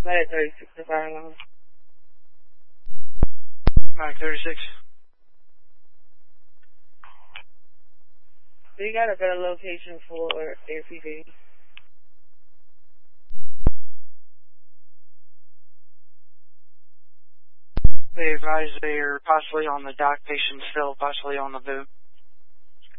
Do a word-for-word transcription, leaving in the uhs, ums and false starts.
Mag thirty-six to fire alarm. Mag thirty-six. Do you got a better location for A C V? They advise they are possibly on the dock, patient still possibly on the boat.